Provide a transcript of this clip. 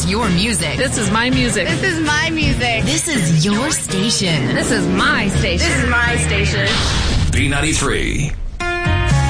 is your music. This is my music. This is my music. This is your station. This is my station. This is my station. B93.